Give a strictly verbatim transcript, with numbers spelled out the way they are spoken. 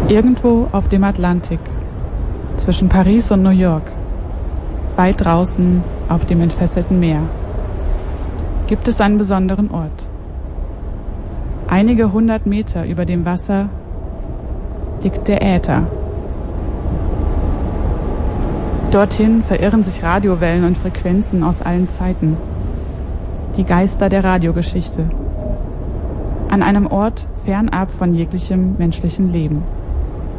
Irgendwo auf dem Atlantik, zwischen Paris und New York, weit draußen auf dem entfesselten Meer, gibt es einen besonderen Ort. Einige hundert Meter über dem Wasser liegt der Äther. Dorthin verirren sich Radiowellen und Frequenzen aus allen Zeiten. Die Geister der Radiogeschichte. An einem Ort fernab von jeglichem menschlichen Leben.